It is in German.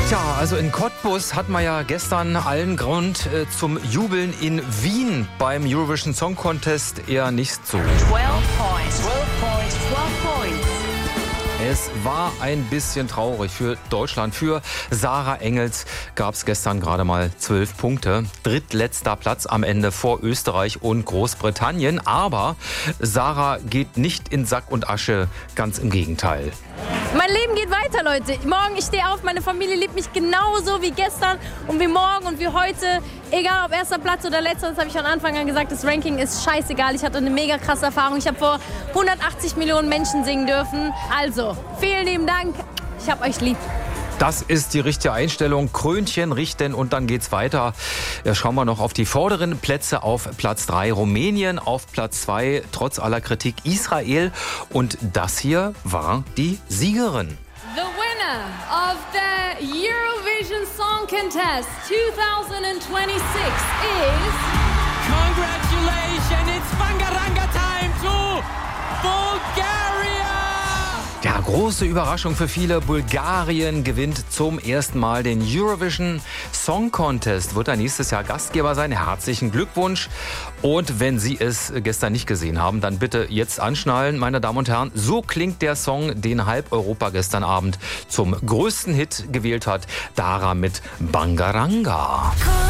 Tja, also in Cottbus hat man ja gestern allen Grund zum Jubeln. In Wien beim Eurovision Song Contest eher nicht so. 12 points. Es war ein bisschen traurig für Deutschland. Für Sarah Engels gab es gestern gerade mal 12 Punkte. Drittletzter Platz am Ende vor Österreich und Großbritannien. Aber Sarah geht nicht in Sack und Asche, ganz im Gegenteil. Mein Leben geht weiter, Leute. Morgen, ich stehe auf, meine Familie liebt mich genauso wie gestern und wie morgen und wie heute. Egal ob erster Platz oder letzter, das habe ich von Anfang an gesagt, das Ranking ist scheißegal. Ich hatte eine mega krasse Erfahrung. Ich habe vor 180 Millionen Menschen singen dürfen. Also, vielen lieben Dank. Ich hab euch lieb. Das ist die richtige Einstellung. Krönchen richten und dann geht's weiter. Ja, schauen wir noch auf die vorderen Plätze. Auf Platz 3 Rumänien, auf Platz 2 trotz aller Kritik Israel. Und das hier war die Siegerin. The winner of the Eurovision Song Contest 2026 is... Congratulations, it's Bangaranga time to Bulgaria! Ja, große Überraschung für viele. Bulgarien gewinnt zum ersten Mal den Eurovision Song Contest. Wird er nächstes Jahr Gastgeber sein. Herzlichen Glückwunsch. Und wenn Sie es gestern nicht gesehen haben, dann bitte jetzt anschnallen, meine Damen und Herren. So klingt der Song, den halb Europa gestern Abend zum größten Hit gewählt hat. Dara mit Bangaranga.